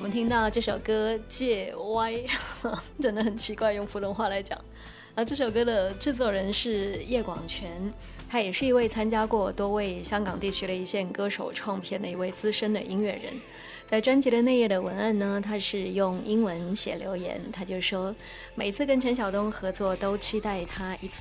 们听到这首歌借歪真的很奇怪，用普通话来讲。这首歌的制作人是叶广全，他也是一位参加过多位香港地区的一线歌手创片的一位资深的音乐人。在专辑的内页的文案呢，他是用英文写留言，他就说每次跟陈晓东合作都期待他一次